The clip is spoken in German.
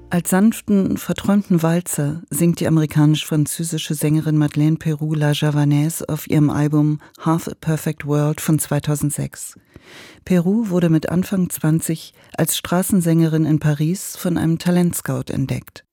Als sanften, verträumten Walzer singt die amerikanisch-französische Sängerin Madeleine Peyroux La Javanaise auf ihrem Album Half a Perfect World von 2006. Peyroux wurde mit Anfang 20 als Straßensängerin in Paris von einem Talentscout entdeckt.